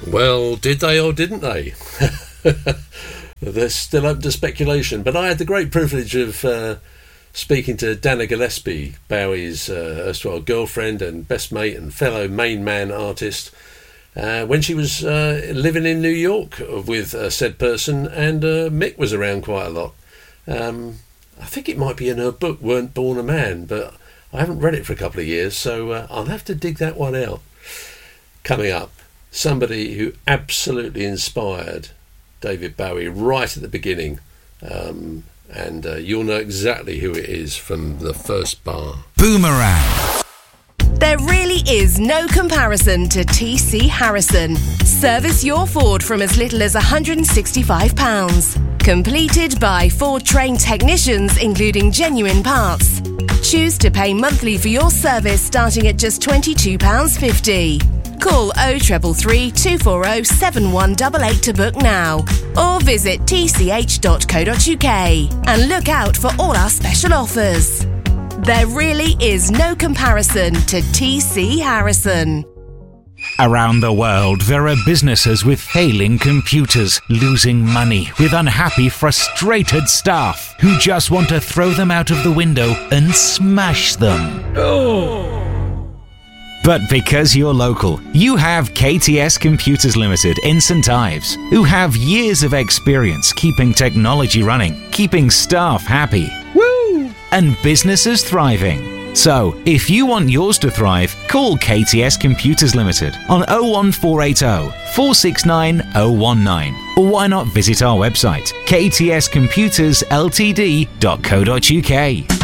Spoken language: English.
Well, did they or didn't they? They're still open to speculation. But I had the great privilege of speaking to Dana Gillespie, Bowie's erstwhile girlfriend and best mate and fellow Main Man artist, when she was living in New York with said person, and Mick was around quite a lot. I think it might be in her book, Weren't Born a Man, but I haven't read it for a couple of years, so I'll have to dig that one out. Coming up, somebody who absolutely inspired David Bowie right at the beginning, and you'll know exactly who it is from the first bar. Boomerang. There really is no comparison to TC Harrison. Service your Ford from as little as £165. Completed by Ford trained technicians, including genuine parts. Choose to pay monthly for your service starting at just £22.50. Call 0333 240 7188 to book now, or visit tch.co.uk and look out for all our special offers. There really is no comparison to TC Harrison. Around the world, there are businesses with failing computers, losing money, with unhappy, frustrated staff who just want to throw them out of the window and smash them. But because you're local, you have KTS Computers Limited in St Ives, who have years of experience keeping technology running, keeping staff happy, and businesses thriving. So, if you want yours to thrive, call KTS Computers Limited on 01480 469 019. Or why not visit our website, ktscomputersltd.co.uk.